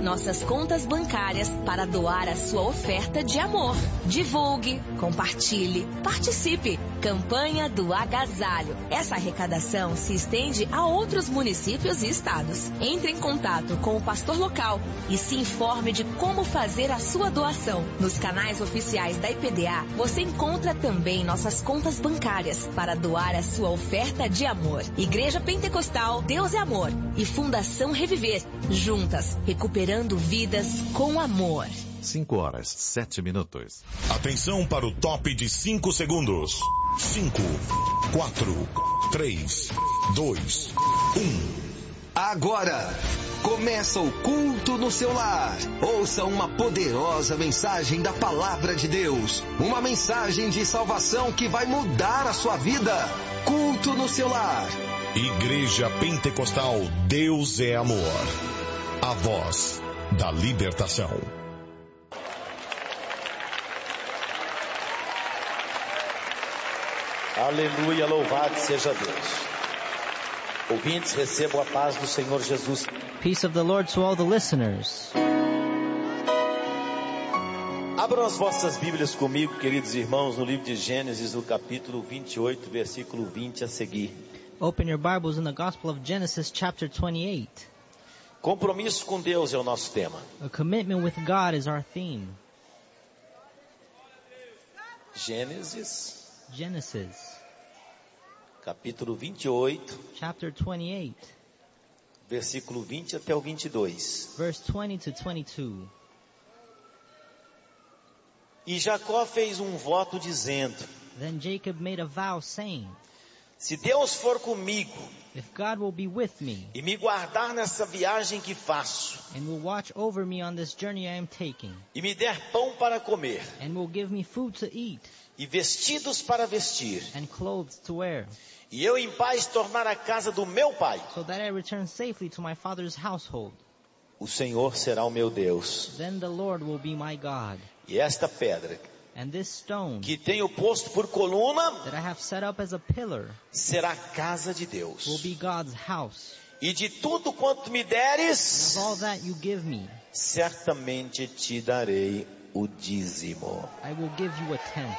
nossas contas bancárias para doar a sua oferta de amor. Divulgue, compartilhe, participe. Campanha do Agasalho. Essa arrecadação se estende a outros municípios e estados. Entre em contato com o pastor local e se informe de como fazer a sua doação. Nos canais oficiais da IPDA, você encontra também nossas contas bancárias para doar a sua oferta de amor. Igreja Pentecostal Deus é Amor e Fundação Reviver. Juntas, recuperando vidas com amor. 5:07. Atenção para o top de 5 segundos. 5, 4, 3, 2, 1. Agora começa o culto no seu lar. Ouça uma poderosa mensagem da palavra de Deus. Uma mensagem de salvação que vai mudar a sua vida. Culto no seu lar. Igreja Pentecostal Deus é Amor. A voz da libertação. Aleluia, louvado seja Deus. Ouvintes, recebam a paz do Senhor Jesus. Peace of the Lord to all the listeners. Abram as vossas Bíblias comigo, queridos irmãos, no livro de Gênesis, no capítulo 28, versículo 20 a seguir. Open your Bibles in the Gospel of Genesis, chapter 28. Compromisso com Deus é o nosso tema. A commitment with God is our theme. Gênesis, capítulo 28, chapter 28, versículo 20 até o 22. verse 20 to 22. E Jacó fez um voto dizendo: Then Jacob made a vow, saying, se Deus for comigo If God will be with me, e me guardar nessa viagem que faço, and will watch over me on this journey I am taking, e me der pão para comer, and will give me food to eat, e vestidos para vestir, and clothes to wear, e eu em paz tornar a casa do meu pai, so that I return safely to my father's household, o Senhor será o meu Deus. then the Lord will be my God. E esta pedra And this stone que tenho posto por coluna that I have set up as a pillar será a casa de will Deus. be God's house. E de tudo quanto me And deres, of all that you give me, certamente te darei o dízimo. I will give you a tenth.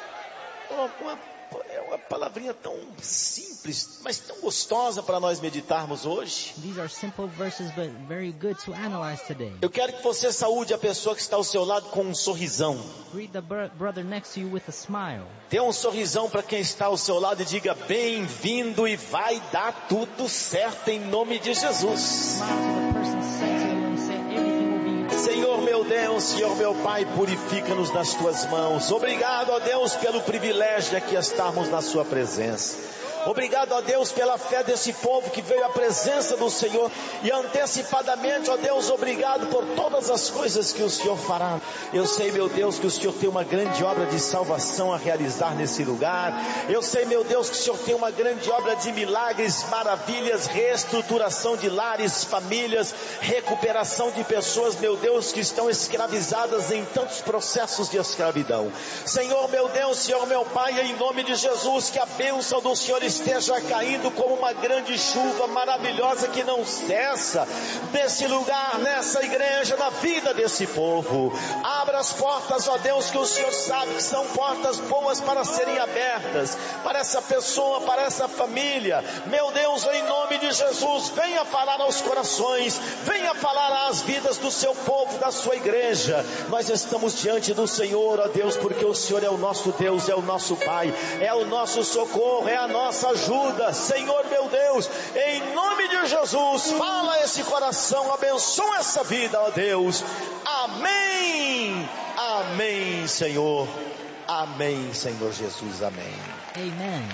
É uma palavrinha tão simples, mas tão gostosa para nós meditarmos hoje. These are simple verses, but very good to analyze today. Eu quero que você saúde a pessoa que está ao seu lado com um sorrisão. Greet the brother next to you with a smile. Dê um sorrisão para quem está ao seu lado e diga: bem-vindo e vai dar tudo certo em nome de Jesus. Smile to the person sitting to you and say everything will be. Senhor meu Deus, Senhor meu Pai, purifica-nos nas Tuas mãos. Obrigado, ó Deus, pelo privilégio de aqui estarmos na Sua presença. Obrigado, ó Deus, pela fé desse povo que veio à presença do Senhor. E antecipadamente, ó Deus, obrigado por todas as coisas que o Senhor fará. Eu sei, meu Deus, que o Senhor tem uma grande obra de salvação a realizar nesse lugar. Eu sei, meu Deus, que o Senhor tem uma grande obra de milagres, maravilhas, reestruturação de lares, famílias, recuperação de pessoas, meu Deus, que estão escravizadas em tantos processos de escravidão. Senhor, meu Deus, Senhor, meu Pai, em nome de Jesus, que a bênção do Senhor esteja caindo como uma grande chuva maravilhosa que não cessa nesse lugar, nessa igreja, na vida desse povo. Abra as portas, ó Deus, que o Senhor sabe que são portas boas para serem abertas, para essa pessoa, para essa família. Meu Deus, em nome de Jesus, venha falar aos corações, venha falar às vidas do seu povo, da sua igreja. Nós estamos diante do Senhor, ó Deus, porque o Senhor é o nosso Deus, é o nosso Pai, é o nosso socorro, é a nossa ajuda. Senhor meu Deus, em nome de Jesus, fala esse coração, abençoa essa vida, ó Deus. Amém, amém, Senhor, amém, Senhor Jesus, amém. Amen.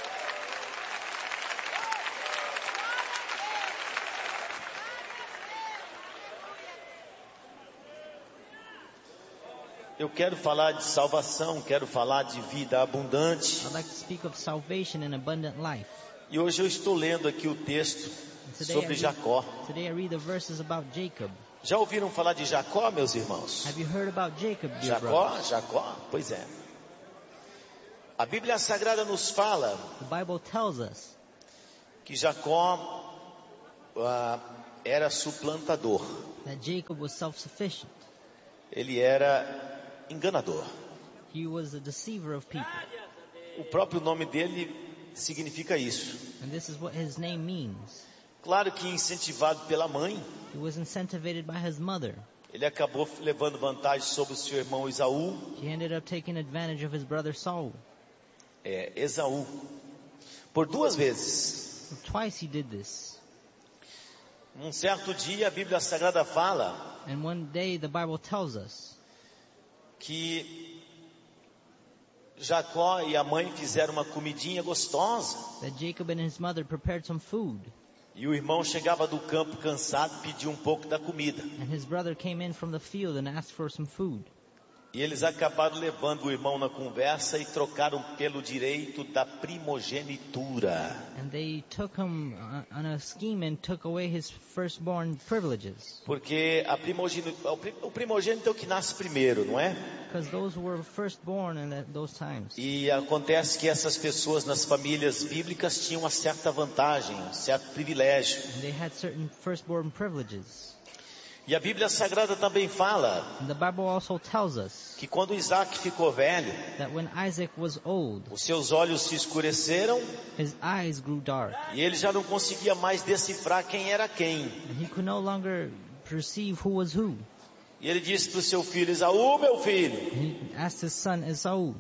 Eu quero falar de salvação, quero falar de vida abundante. I'd like to speak of salvation and abundant life. E hoje eu estou lendo aqui o texto sobre Jacó. Today I read the verses about Jacob. Já ouviram falar de Jacó, meus irmãos? Have you heard about Jacob, dear brothers? Jacó? Pois é. A Bíblia Sagrada nos fala The Bible tells us que Jacó era suplantador. that Jacob was self-sufficient. Ele era enganador. He was a deceiver of people. O próprio nome dele significa isso. And this is what his name means. Claro que incentivado pela mãe, He was incentivized by his mother. ele acabou levando vantagem sobre o seu irmão Esaú. He ended up taking advantage of his brother Saul. Esaú. Por 2 vezes. Twice he did this. Um certo dia a Bíblia Sagrada fala And one day the Bible tells us que Jacó e a mãe fizeram uma comidinha gostosa. that Jacob and his mother prepared some food. E o irmão chegava do campo cansado e pediu um pouco da comida. And his brother came in from the field and asked for some food. E eles acabaram levando o irmão na conversa e trocaram pelo direito da primogenitura. And they took him on a scheme and took away his firstborn privileges. Porque o primogênito é o que nasce primeiro, não é? Because those who were firstborn in those times. E acontece que essas pessoas nas famílias bíblicas tinham uma certa vantagem, um certo privilégio. And they had certain firstborn privileges. E a Bíblia Sagrada também fala And the Bible also tells us que quando Isaac ficou velho, that when Isaac was old, os seus olhos se escureceram his eyes grew dark. e ele já não conseguia mais decifrar quem era quem. And he could no longer perceive who was who. E ele disse para o seu filho Esaú, meu filho, He asked his son Esau,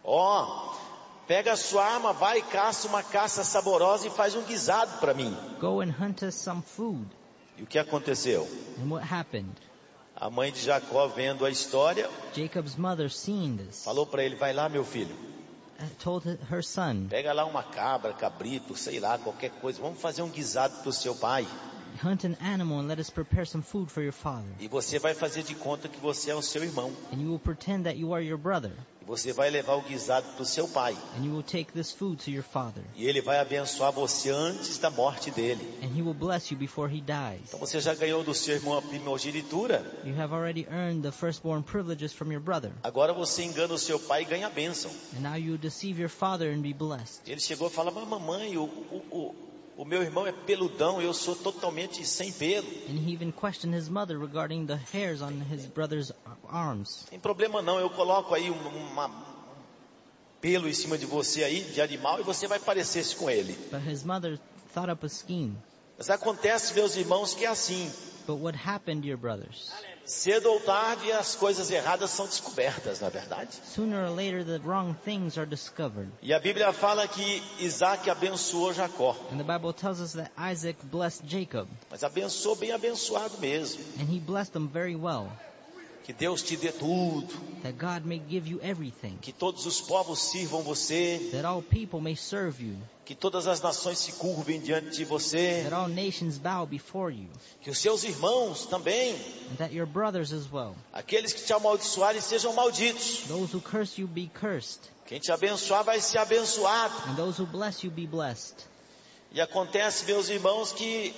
pega a sua arma, vai e caça uma caça saborosa e faz um guisado para mim. go and hunt us some food. E o que aconteceu? And what happened? A mãe de Jacó, vendo a história, Jacob's mother, seeing this, falou para ele, vai lá meu filho, told her son, pega lá uma cabra, cabrito, sei lá, qualquer coisa, vamos fazer um guisado para o seu pai. hunt an animal and let us prepare some food for your father. E você vai fazer de conta que você é o seu irmão. And you will pretend that you are your brother. E você vai levar o guisado para o seu pai. And you will take this food to your father. E ele vai abençoar você antes da morte dele. And he will bless you before he dies. Então você já ganhou do seu irmão a primogenitura. You have already earned the firstborn privileges from your brother. Agora você engana o seu pai e ganha a bênção. And now you deceive your father and be blessed. Ele chegou e falou, mas mamãe, o meu irmão é peludão, eu sou totalmente sem pelo. And he even questioned his mother regarding the hairs on his brother's arms. Tem problema não, eu coloco aí uma pelo em cima de você aí, de animal, e você vai parecer-se com ele. But his mother thought up a scheme. Mas acontece, meus irmãos, que é assim. But what happened, dear brothers? Cedo ou tarde as coisas erradas são descobertas, na verdade. Sooner or later the wrong things are discovered. E a Bíblia fala que Isaac abençoou Jacó. And the Bible tells us that Isaac blessed Jacob. Mas abençoou bem abençoado mesmo. And he blessed him very well. Que Deus te dê tudo. That God may give you everything. Que todos os povos sirvam você. That all people may serve you. Que todas as nações se curvem diante de você. That all nations bow before you. Que os seus irmãos também. And that your brothers as well. Aqueles que te amaldiçoarem sejam malditos. Those who curse you be cursed. Quem te abençoar vai ser abençoado. And those who bless you be blessed. E acontece, meus irmãos, que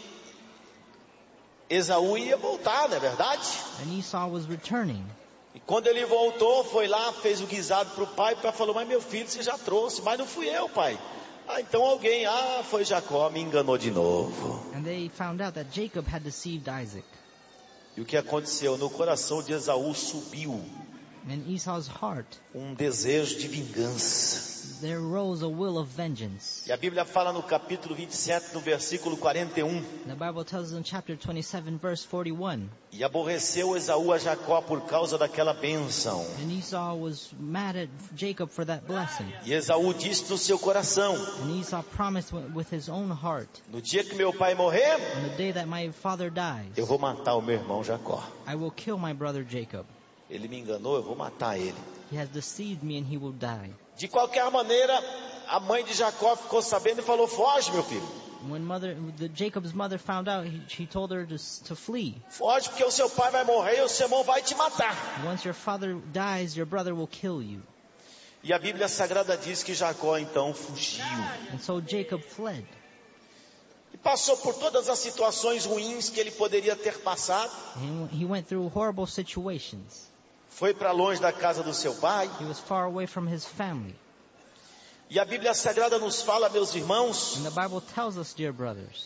Esaú ia voltar, não é verdade? And Esau was returning. E quando ele voltou, foi lá, fez o guisado para o pai. O pai falou, mas meu filho, você já trouxe. Mas não fui eu, pai. Então alguém, foi Jacó, me enganou de novo. And they found out that Jacob had deceived Isaac. E o que aconteceu? No coração de Esaú subiu In Esau's heart, desejo de vingança. there rose a will of vengeance. E a Bíblia fala no capítulo 27, no versículo 41. The Bible tells us in chapter 27, verse 41. E aborreceu Esaú a Jacó por causa daquela bênção. And Esau was mad at Jacob for that blessing. E Esaú disse no seu coração, And Esau promised with his own heart, no dia que meu pai morrer, on the day that my father dies, eu vou matar o meu irmão Jacó. I will kill my brother Jacob. Ele me enganou, eu vou matar ele. He has deceived me and he will die. De qualquer maneira, a mãe de Jacó ficou sabendo e falou, foge meu filho. When Jacob's mother found out, she told her to flee. Foge porque o seu pai vai morrer e o seu irmão vai te matar. Once your father dies, your brother will kill you. E a Bíblia Sagrada diz que Jacó então fugiu. And so Jacob fled. E passou por todas as situações ruins que ele poderia ter passado. He went through horrible situations. Foi para longe da casa do seu pai. He was far away from his family. E a Bíblia Sagrada nos fala, meus irmãos, And the Bible tells us, dear brothers,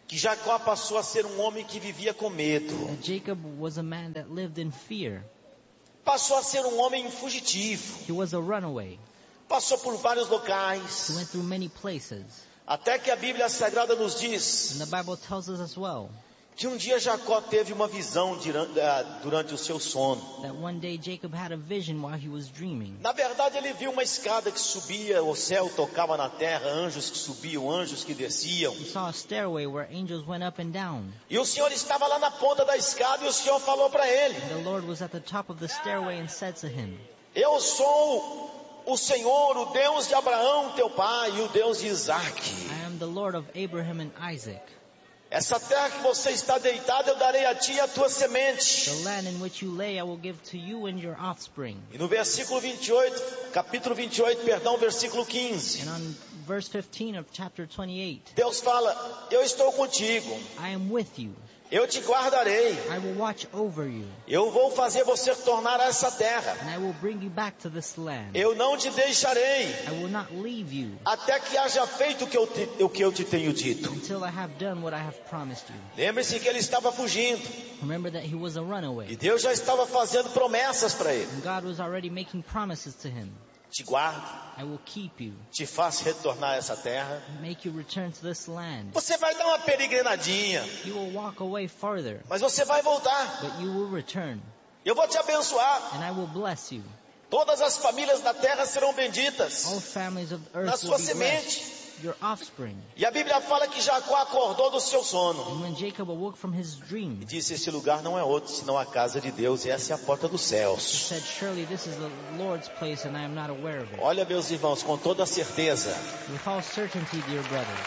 que Jacó passou a ser um homem que vivia com medo. That Jacob was a man that lived in fear. Passou a ser um homem fugitivo. He was a runaway. Passou por vários He locais. went through many places. Até que a Bíblia Sagrada nos diz And the Bible tells us as well que um dia Jacó teve uma visão durante o seu sono. that one day Jacob had a vision while he was dreaming. Na verdade, ele viu uma escada que subia, o céu tocava na terra, anjos que subiam, anjos que desciam. He saw a stairway where angels went up and down. E o Senhor estava lá na ponta da escada e o Senhor falou para ele: And the Lord was at the top of the stairway and said to him, eu sou o Senhor, o Deus de Abraão, teu pai, e o Deus de Isaac. I am the Lord of Abraham and Isaac. Essa terra que você está deitado, eu darei a ti e a tua semente. The land in which you lay I will give to you and your offspring. E no versículo 28, capítulo 28, perdão, versículo 15. And on verse 15 of chapter 28, Deus fala: eu estou contigo, I am with you. eu te guardarei, I will watch over you. eu vou fazer você tornar a essa terra, And I will bring you back to this land. eu não te deixarei, I will not leave you até que haja feito o que eu te tenho dito. until I have done what I have promised you. Lembre-se que ele estava fugindo, Remember that he was a e runaway. Deus já estava fazendo promessas para ele: And God was already making promises to him. te guardo, I will keep you, te faço retornar a essa terra. make you return to this land. Você vai dar uma peregrinadinha, You will walk away farther, mas você vai voltar. but you will return. Eu vou te abençoar. And I will bless you. Todas as famílias da terra serão benditas All families of na earth sua will be blessed. semente. Your offspring. E a Bíblia fala que Jacó acordou do seu sono And when Jacob awoke from his dream, e disse: esse lugar não é outro senão a casa de Deus, e essa é a porta dos he céus. said, surely this is the Lord's place and I am not aware of it. Olha, meus irmãos, com toda a certeza, With all certainty, dear brothers,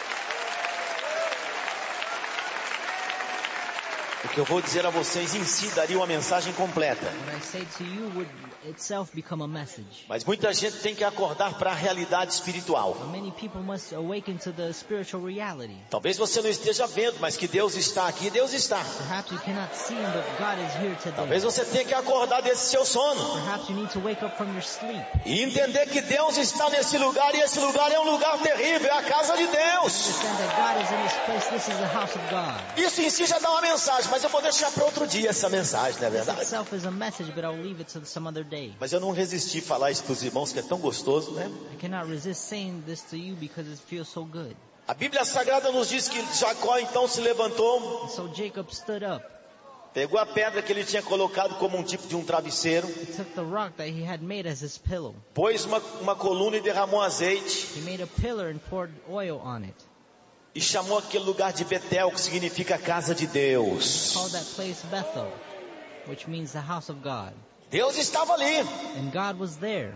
o que eu vou dizer a vocês em si daria uma mensagem completa. what I say to you would itself become a message. Mas muita gente tem que acordar para a realidade espiritual. But many people must awaken to the spiritual reality. Talvez você não esteja vendo, mas que Deus está aqui, Deus está. Perhaps you cannot see him, but God is here today. Talvez você tenha que acordar desse seu sono Perhaps you need to wake up from your sleep. e entender que Deus está nesse lugar, e esse lugar é um lugar terrível, é a casa de Deus. Understand that God is in this place. This is the house of God. Isso em si já dá uma mensagem, mas eu vou deixar para outro dia essa mensagem, não é This verdade? itself is a message, but I'll leave it to some other day. Mas eu não resisti a falar isso para os irmãos, que é tão gostoso, né? I cannot resist saying this to you because it feels so good. A Bíblia Sagrada nos diz que Jacó então se levantou, And so Jacob stood up. pegou a pedra que ele tinha colocado como um tipo de um travesseiro, He took the rock that he had made as his pillow. pôs uma coluna e derramou azeite, He made a pillar and poured oil on it. e chamou aquele lugar de Betel, que significa casa de Deus. Called that place Bethel, which means the house of God. Deus estava ali. And God was there.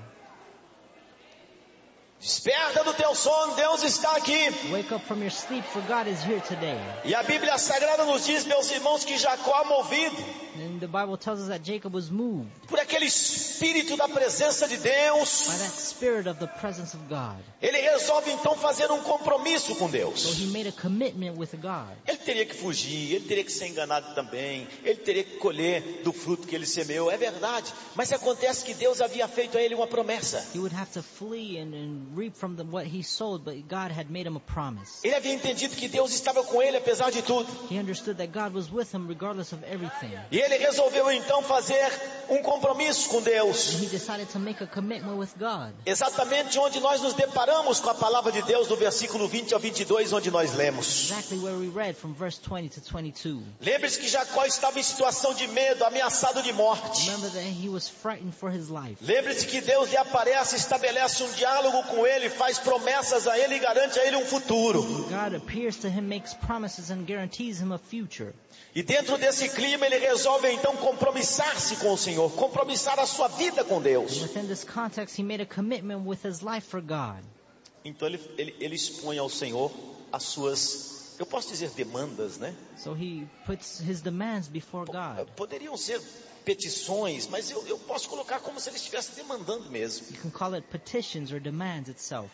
Desperta do teu sono, Deus está aqui. Wake up from your sleep, for God is here today. E a Bíblia Sagrada nos diz, meus irmãos, que Jacó, movido And the Bible tells us that Jacob was moved por aquele espírito da presença de Deus, by that spirit of the presence of God. ele resolve então fazer um compromisso com So Deus. he made a commitment with God. Ele teria que fugir, ele teria que ser enganado também, ele teria que colher do fruto que ele semeou, é verdade. Mas acontece que Deus havia feito a ele uma promessa. He would have to flee and reap from what he sowed, but God had made him a promise. Ele havia entendido que Deus estava com ele apesar de tudo. He understood that God was with him regardless of everything. E ele resolveu então fazer um compromisso com Deus. And he decided to make a commitment with God. Exatamente onde nós nos deparamos com a palavra de Deus, do versículo 20 ao 22, onde nós lemos. Exactly where we read from verse 20 to 22. Lembre-se que Jacó estava em situação de medo, ameaçado de morte. Remember that he was frightened for his life. Lembre-se que Deus lhe aparece, estabelece um diálogo com ele, faz promessas a ele e garante a ele um futuro. God appears to him, makes promises and guarantees him a future. E dentro desse clima ele resolve então compromissar-se com o Senhor, compromissar a sua vida com Deus. Within this context, he made a commitment with his life for God. Então ele expõe ao Senhor as suas, eu posso dizer, demandas, né? So he puts his demands before God. Poderiam ser petições, mas eu posso colocar como se ele estivesse demandando mesmo. You can call it petitions or demands itself.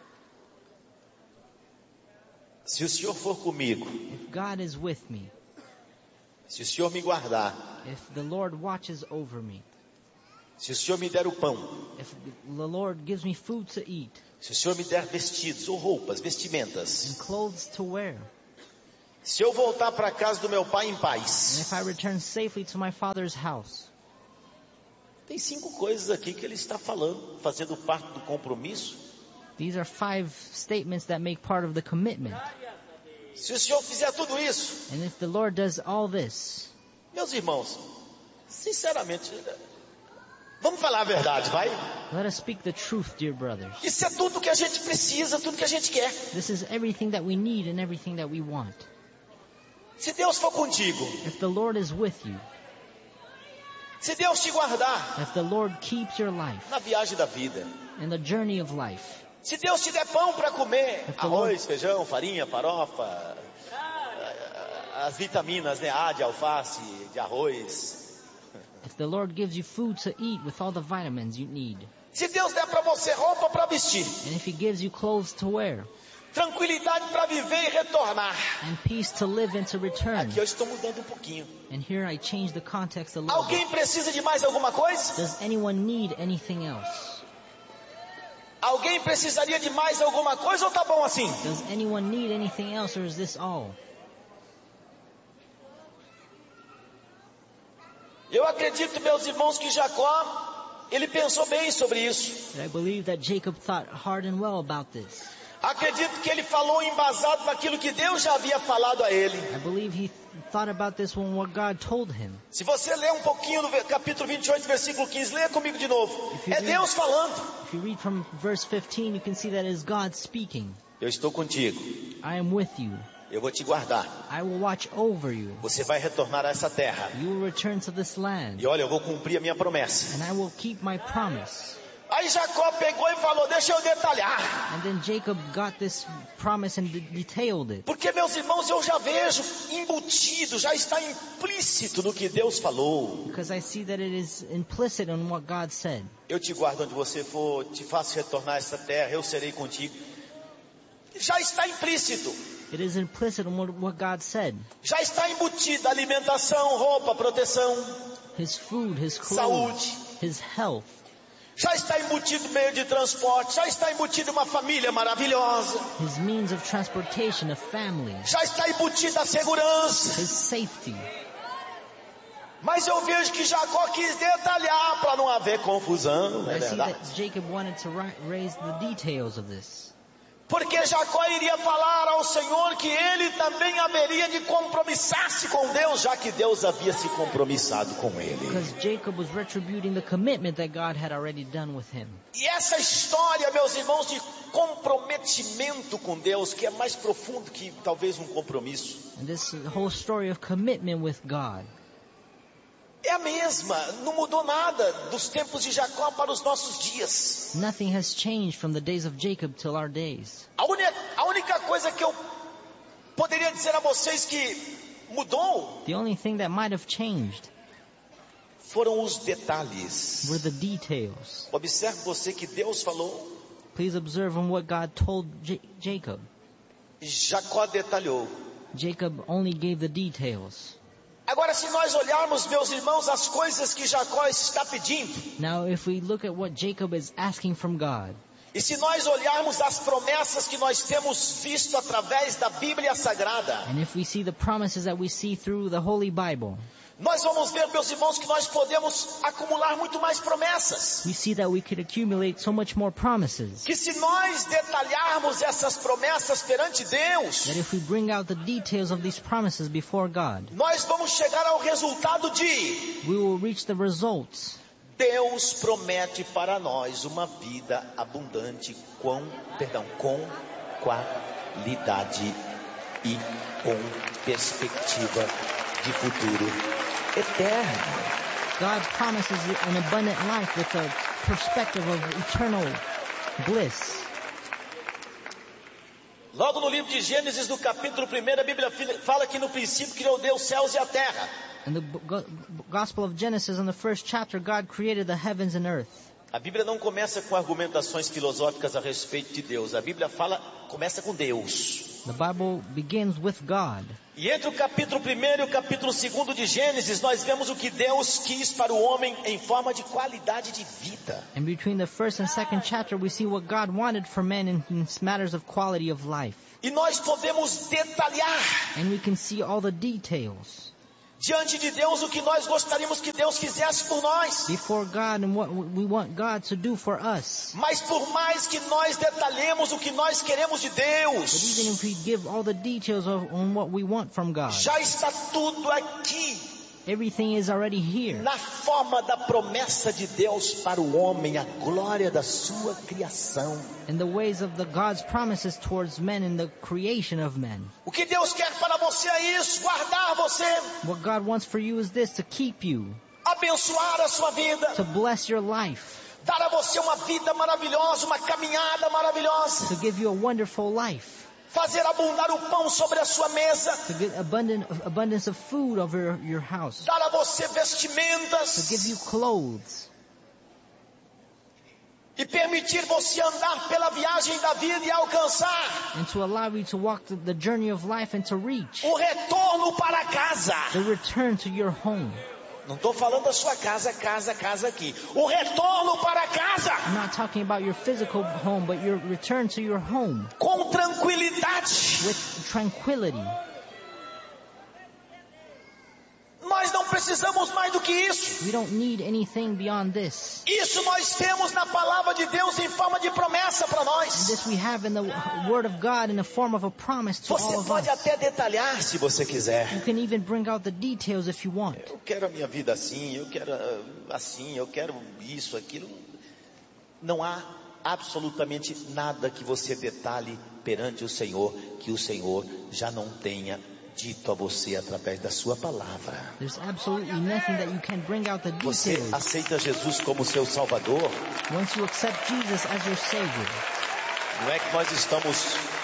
Se o Senhor for comigo, If God is with me, se o Senhor me guardar, if the Lord watches over me, se o Senhor me der o pão, if the Lord gives me food to eat se o Senhor me der vestidos ou roupas, vestimentas, and clothes to wear, Se eu voltar para a casa do meu pai em and paz. if I return safely to my father's house. Tem 5 coisas aqui que ele está falando, fazendo parte do compromisso. These are 5 statements that make part of the commitment. Se o Senhor fizer tudo isso, And if the Lord does all this, meus irmãos, sinceramente, vamos falar a verdade, vai? let us speak the truth, dear brothers. Isso é tudo que a gente precisa, tudo que a gente quer. This is everything that we need and everything that we want. Se Deus for contigo, If the Lord is with you, se Deus te guardar if the Lord keeps your life na viagem da vida, in the journey of life, se Deus te der pão para comer, If the arroz, feijão, farinha, farofa, as vitaminas, né, A de alface, de arroz. if the Lord gives you food to eat with all the vitamins you need, Se Deus der para você roupa para vestir, and if He gives you clothes to wear, tranquilidade para viver e retornar. and peace to live and to return, Aqui eu estou mudando um pouquinho. and here I change the context a little bit. Alguém precisa de mais alguma coisa? Does anyone need anything else? Alguém precisaria de mais alguma coisa ou tá bom assim? Does anyone need anything else, or is this all? Eu acredito, meus irmãos, que Jacó, ele pensou bem sobre isso. And I believe that Jacob thought hard and well about this. Acredito que ele falou embasado naquilo que Deus já havia falado a ele. I believe he thought about this when what God told him. Se você ler um pouquinho no capítulo 28, versículo 15, leia comigo de novo. É Deus falando. If you read from verse 15, you can see that it is God speaking. Eu estou contigo. I am with you. Eu vou te guardar. I will watch over you. Você vai retornar a essa terra. You will return to this land. E olha, eu vou cumprir a minha promessa. And I will keep my promise. Aí Jacó pegou e falou, deixa eu detalhar. And then Jacob got this promise and detailed it. Porque, meus irmãos, eu já vejo embutido, já está implícito no que Deus falou. Because I see that it is implicit in what God said. Eu te guardo onde você for, te faço retornar a essa terra, eu serei contigo. Já está implícito. It is implicit in what God said. Já está embutida alimentação, roupa, proteção, His food, His clothes, saúde. His health. Já está embutido meio de transporte, já está embutido uma família maravilhosa. His means of transportation, a family. Já está embutida a segurança. His safety. Mas eu vejo que Jacó quis detalhar para não haver confusão, não é I see verdade? that Jacob wanted to raise the details of this. Porque Jacó iria falar ao Senhor que ele também haveria de compromissar-se com Deus, já que Deus havia se compromissado com ele. Because Jacob was retributing the commitment that God had already done with him. E essa história, meus irmãos, de comprometimento com Deus, que é mais profundo que talvez um compromisso, And this whole story of commitment with God é a mesma, não mudou nada dos tempos de Jacó para os nossos dias. Nothing has changed from the days of Jacob till our days. A única coisa que eu poderia dizer a vocês que mudou The only thing that might have changed foram os detalhes. were the details. Observe você que Deus falou, Please observe on what God told Jacob. Jacó detalhou. Jacob only gave the details. Agora, se nós olharmos, meus irmãos, as coisas que Jacó está pedindo, Now, if we look at what Jacob is asking from God, e se nós olharmos as promessas que nós temos visto através da Bíblia Sagrada, and if we see the promises that we see through the Holy Bible, nós vamos ver, meus irmãos, que nós podemos acumular muito mais promessas. we see that we could accumulate so much more promises. Que se nós detalharmos essas promessas perante Deus, That if we bring out the details of these promises before God, nós vamos chegar ao resultado de we will reach the results. Deus promete para nós uma vida abundante com qualidade e com perspectiva de futuro eterno. God promises an abundant life with a perspective of eternal bliss. Logo no livro de Gênesis, no capítulo 1, a Bíblia fala que no princípio criou Deus os céus e a terra. In the Gospel of Genesis, in the first chapter, God created the heavens and earth. A Bíblia não começa com argumentações filosóficas a respeito de Deus. A Bíblia começa com Deus. The Bible begins with God. E entre o capítulo 1 e o capítulo 2 de Gênesis, nós vemos o que Deus quis para o homem em forma de qualidade de vida. And between the first and second chapter, we see what God wanted for man in matters of quality of life. E nós podemos detalhar And we can see all the details diante de Deus o que nós gostaríamos que Deus fizesse por nós. before God and what we want God to do for us. Mas por mais que nós detalhemos o que nós queremos de But Deus, even if we give all the details on what we want from God, já está tudo aqui everything is already here. na forma da promessa de Deus para o homem, a glória da sua criação. In the ways of God's promises towards men in the creation of men. O que Deus quer para você é isso, guardar você, What God wants for you is this, to keep you, abençoar a sua vida, to bless your life, dar a você uma vida maravilhosa, uma caminhada maravilhosa, to give you a wonderful life, fazer abundar o pão sobre a sua mesa, to get abundance of food over your house, dar a você to give vestimentas you clothes, e permitir você andar pela viagem da vida e alcançar and to allow you to walk the journey of life and to reach o retorno para casa. the return to your home. Não estou falando da sua casa aqui. O retorno para casa I'm not talking about your physical home, but your return to your home com tranquilidade. with tranquility. Nós não precisamos mais do que isso. We don't need anything beyond this. Isso nós temos na palavra de Deus em forma de promessa para And nós. this we have in the Word of God in the form of a promise to all Você of pode us. até detalhar se você quiser. You can even bring out the details if you want. Eu quero a minha vida assim, eu quero assim, eu quero isso, aquilo. Não há absolutamente nada que você detalhe perante o Senhor que o Senhor já não tenha dito a você através da sua palavra. There's absolutely nothing that you can bring out the Você details. aceita Jesus como seu Salvador? Once you accept Jesus as your Savior, Não é que nós estamos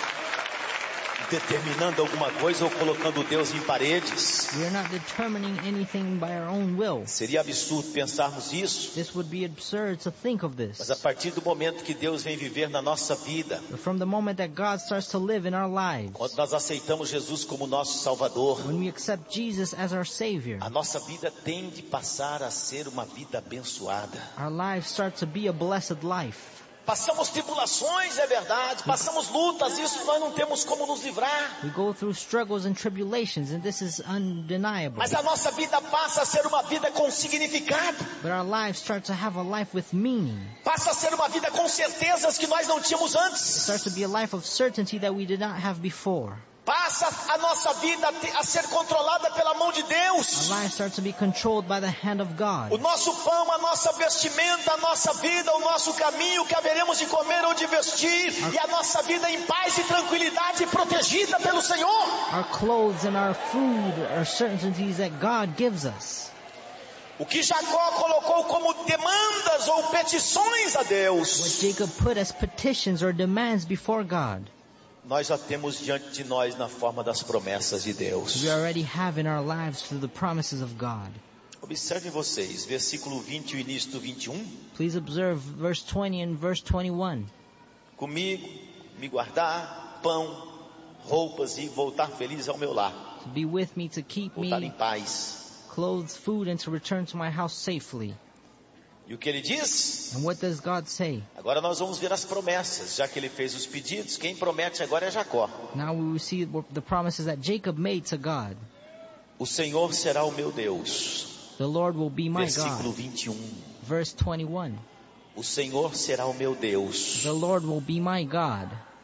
determinando alguma coisa ou colocando Deus em paredes. we are not determining anything by our own will. Seria absurdo pensarmos isso. This would be absurd to think of Mas a this. partir do momento que Deus vem viver na nossa vida, But from the moment that God starts to live in our lives, quando nós aceitamos Jesus como nosso Salvador, when we accept Jesus as our Savior, a nossa vida tem de passar a ser uma vida abençoada. our lives start to be a blessed life. Passamos tribulações, é verdade, passamos lutas, isso nós não temos como nos livrar. We go through struggles and tribulations, and this is undeniable. Mas a nossa vida passa a ser uma vida com significado. But our lives start to have a life with meaning. Passa a ser uma vida com certezas que nós não tínhamos It antes. starts to be a life of certainty that we did not have before. Passa a nossa vida a ser controlada pela mão de Our Deus. lives start to be controlled by the hand of O God. nosso pão, a nossa vestimenta, a nossa vida, o nosso caminho que haveremos de comer ou de vestir. E a nossa vida em paz e tranquilidade protegida pelo Senhor. Our clothes and our food are certainties that God gives us. O que Jacó colocou como demandas ou petições a What Deus, Jacob put as petitions or demands before God, nós já temos diante de nós na forma das promessas de Deus. we already have in our lives through the promises of God. Observem vocês, versículo 20 e o início do 21. Please observe verse 20 and verse 21. Comigo, me guardar, pão, roupas e voltar feliz ao meu lar. To be with me, to keep Voltar em me, paz. clothes, food, and to return to my house safely. E o que ele diz? And what does God say? Agora nós vamos ver as promessas, já que ele fez os pedidos. Quem promete agora é Jacó. Now we will see the promises that Jacob made to God. O Senhor será o meu Deus. The Lord will be my Versículo God. 21. Verse 21. O Senhor será o meu Deus. The Lord will be my God.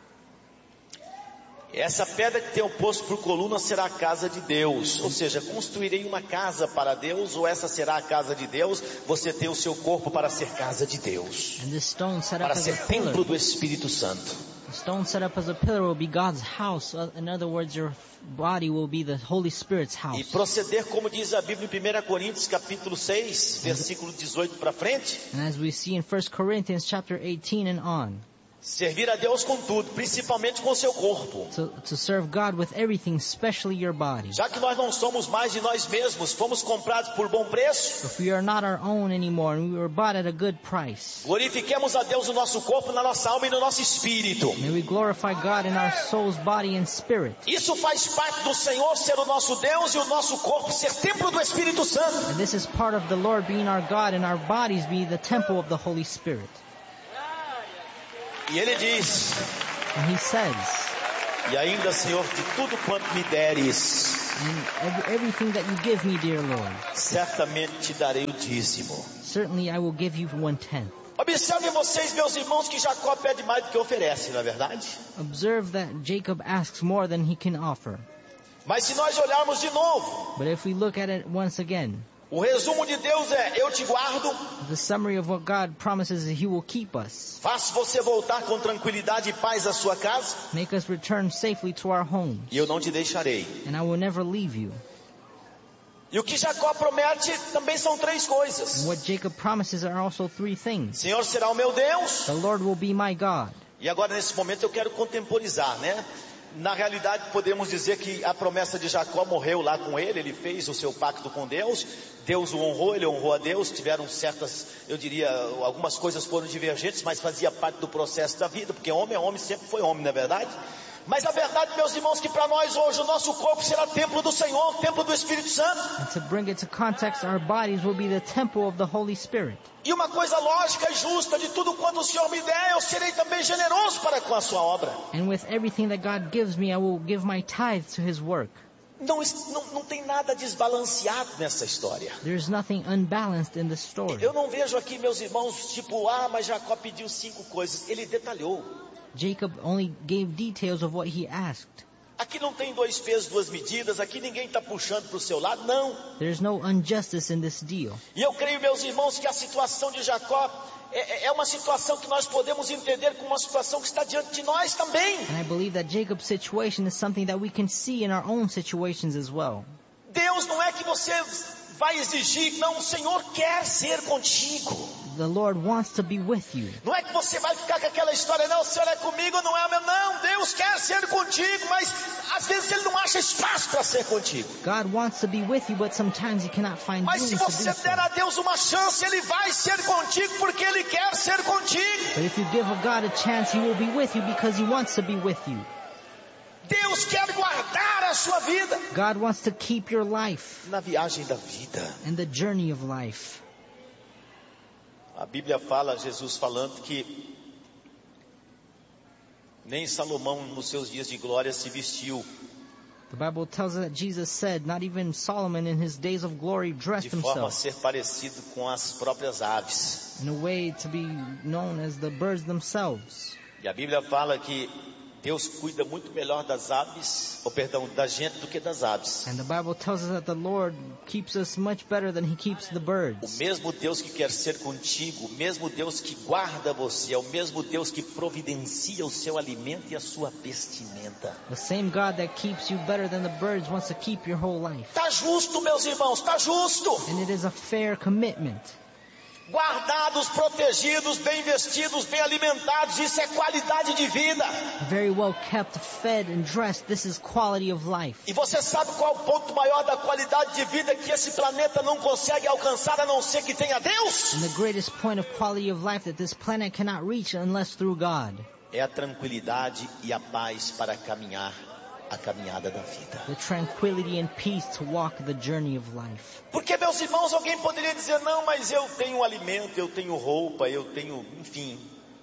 Essa pedra que tem o posto por coluna será a casa de Deus. Ou seja, construirei uma casa para Deus, ou essa será a casa de Deus. Você tem o seu corpo para ser casa de Deus, And this stone set up para as a ser templo pillar. do Espírito Santo. The stone set up as a pillar will be God's house. In other words, your body will be the Holy Spirit's E house. proceder como diz a Bíblia em 1 Coríntios capítulo 6, versículo 18 para frente. And as we see in 1 Corinthians chapter 18 and on, Servir a Deus com tudo, principalmente com o seu corpo. to serve God with everything, especially your body. Já que nós não somos mais de nós mesmos, fomos comprados por bom preço, If we are not our own anymore and we were bought at a good price, glorifiquemos a Deus no nosso corpo, na nossa alma e no nosso espírito. may we glorify God in our souls, body, and spirit. Isso faz parte do Senhor ser o nosso Deus e o nosso corpo ser templo do Espírito Santo. And this is part of the Lord being our God and our bodies being the temple of the Holy Spirit. E ele diz: And He says, E ainda, Senhor, de tudo quanto me deres, And everything that you give me, dear Lord, certamente te darei o dízimo. certainly I will give you 1/10. Observem vocês, meus irmãos, que Jacó pede mais do que oferece, não é verdade? Observe that Jacob asks more than he can offer. Mas se nós olharmos de novo, But if we look at it once again, o resumo de Deus é: eu te guardo, the summary of what God promises is he will keep us, faço você voltar com tranquilidade e paz à sua casa, make us return safely to our home, e eu não te deixarei. and I will never leave you. E o que Jacó promete também são três coisas. And what Jacob promises are also three things. Senhor será o meu Deus. The Lord will be my God. E agora nesse momento eu quero contemporizar, né? Na realidade podemos dizer que a promessa de Jacó morreu lá com ele fez o seu pacto com Deus, Deus o honrou, ele honrou a Deus, tiveram certas, eu diria, algumas coisas foram divergentes, mas fazia parte do processo da vida, porque homem é homem, sempre foi homem, não é verdade? Mas a verdade, meus irmãos, que para nós hoje o nosso corpo será templo do Senhor, templo do Espírito Santo. And to bring it to context, our bodies will be the temple of the Holy Spirit. E uma coisa lógica e justa, de tudo quanto o Senhor me der, eu serei também generoso para com a sua obra. And with everything that God gives me, I will give my tithe to his work. Não tem nada desbalanceado nessa história. There's nothing unbalanced in the story. Eu não vejo aqui, meus irmãos, tipo, mas Jacó pediu 5 coisas. Ele detalhou. Jacob only gave details of what he asked. Aqui não tem 2 pesos, 2 medidas. Aqui ninguém está puxando para o seu lado, não. There's no injustice in this deal. E eu creio, meus irmãos, que a situação de Jacó é uma situação que nós podemos entender como uma situação que está diante de nós também. And I believe that Jacob's situation is something that we can see in our own situations as well. Deus não é que você vai exigir, não, o Senhor quer ser contigo. The Lord wants to be with you. Não é que você vai ficar com aquela história, não, o Senhor é comigo, não é meu, não, Deus quer ser contigo, mas às vezes Ele não acha espaço para ser contigo. God wants to be with you, but sometimes he cannot find Mas room se to do você so. der a Deus uma chance, Ele vai ser contigo porque Ele quer ser contigo. But if you give God a chance, he will be with you because he wants to be with you. Deus quer guardar a sua vida God wants to keep your life na viagem da vida. and the journey of life. A Bíblia fala, Jesus falando que nem Salomão nos seus dias de glória se vestiu The Bible tells us that Jesus said, not even Solomon in his days of glory dressed de forma a himself ser parecido com as próprias aves. in a way to be known as the birds themselves. E a Bíblia fala que Deus cuida muito melhor das aves, da gente do que das aves. And the Bible tells us that the Lord keeps us much better than he keeps the O birds. mesmo Deus que quer ser contigo, o mesmo Deus que guarda você, é o mesmo Deus que providencia o seu alimento e a sua vestimenta. The same God that keeps you better than the birds wants to keep your whole life. Tá justo, meus irmãos, tá justo. And it is a fair commitment. Guardados, protegidos, bem vestidos, bem alimentados, isso é qualidade de vida. Very well kept, fed, and dressed. This is quality of life. E você sabe qual é o ponto maior da qualidade de vida que esse planeta não consegue alcançar a não ser que tenha Deus? And the greatest point of quality of life that this planet cannot reach unless through God. É a tranquilidade e a paz para caminhar a caminhada da vida. The tranquility and peace to walk the journey of life. Porque, meus irmãos, alguém poderia dizer, não, mas eu tenho alimento, eu tenho roupa, eu tenho, enfim.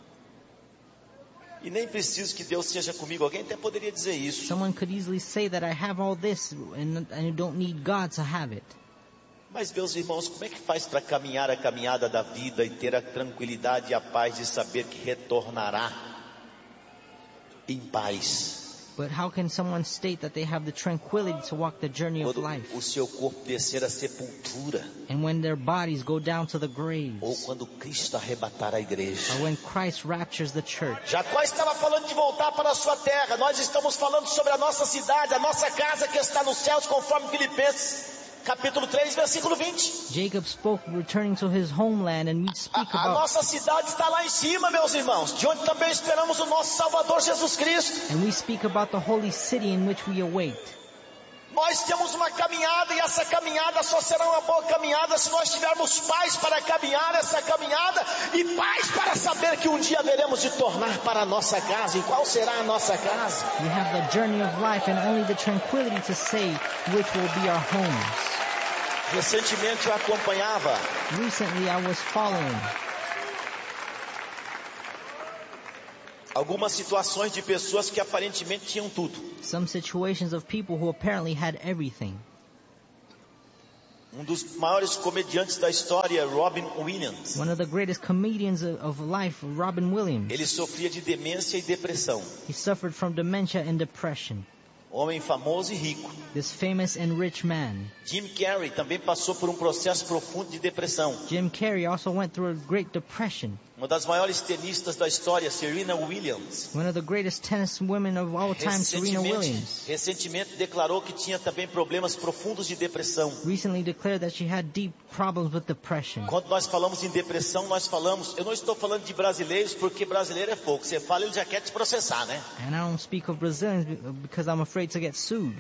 E nem preciso que Deus seja comigo. Alguém até poderia dizer isso. Someone could easily say that I have all this and you don't need God to have it. Mas, meus irmãos, como é que faz para caminhar a caminhada da vida e ter a tranquilidade e a paz de saber que retornará em paz? But how can someone state that they have the tranquility to walk the journey of Quando life? o seu corpo descer à sepultura, And when their bodies go down to the ou graves, quando Cristo arrebatar a igreja. or when Christ raptures the church. Jacó estava falando de voltar para a sua terra. Nós estamos falando sobre a nossa cidade, a nossa casa que está nos céus, conforme Filipenses capítulo 3, versículo 20. Jacob spoke returning to his homeland, and we speak A about, nossa cidade está lá em cima, meus irmãos, de onde também esperamos o nosso Salvador Jesus Cristo. and we speak about the holy city in which we await. Nós temos uma caminhada, e essa caminhada só será uma boa caminhada se nós tivermos paz para caminhar essa caminhada e paz para saber que um dia veremos de tornar para a nossa casa. E qual será a nossa casa? We have the journey of life and only the tranquility to say which will be our homes. Recentemente eu acompanhava Recently I was following Algumas situações de pessoas que aparentemente tinham tudo. Some situations of people who apparently had everything. Um dos maiores comediantes da história, Robin Williams. One of the greatest comedians of life, Robin Williams. Ele sofria de demência e depressão. He suffered from dementia and depression. Homem famoso e rico. This famous and rich man. Jim Carrey também passou por um processo profundo de depressão. Jim Carrey also went through a great depression. Uma das maiores tenistas da história, Serena Williams. One of the greatest tennis women of all time, Serena Williams. Recentemente declarou que tinha também problemas profundos de depressão. Recently declared that she had deep problems with depression. Quando nós falamos em depressão, nós falamos, eu não estou falando de brasileiros, porque brasileiro é fogo. Você fala, ele já quer te processar, né? And I don't speak of Brazilians because I'm afraid to get sued.